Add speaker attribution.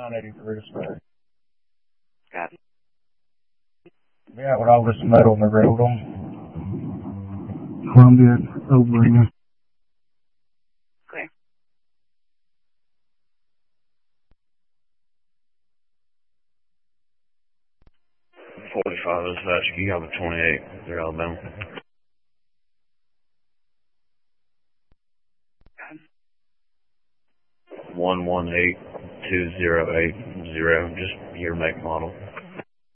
Speaker 1: 983 dispatch.
Speaker 2: Got it.
Speaker 1: Yeah, with all this metal in the road on. Columbia, over.
Speaker 2: Clear.
Speaker 3: 45 dispatch, you got the 28, they're Alabama. 118208, just your make model.